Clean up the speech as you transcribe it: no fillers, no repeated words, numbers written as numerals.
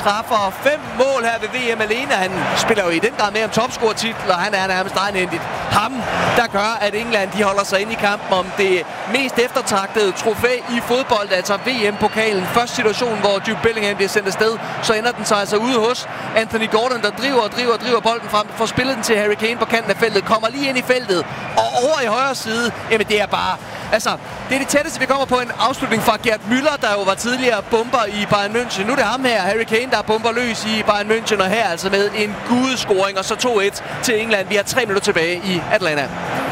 træffer 5 mål her ved VM alene. Han spiller jo i den grad med om topscorer-titel, og han er nærmest egenhændigt ham, der gør, at England de holder sig inde i kampen om det mest eftertragtede trofæ i fodbold, altså VM-pokalen. Første situation, hvor Jude Bellingham bliver sendt afsted, så ender den sig altså ude hos Anthony Gordon, der driver bolden frem, får spillet den til Harry Kane på kanten af feltet, kommer lige ind i feltet, og over i højre side, jamen det er bare... Altså, det er det tætteste, vi kommer på en afslutning fra Gerd Müller, der jo var tidligere bomber i Bayern München. Nu er det ham her, Harry Kane, der bomber løs i Bayern München, og her altså med en gudescoring, og så 2-1 til England. Vi har 3 minutter tilbage i Atlanta.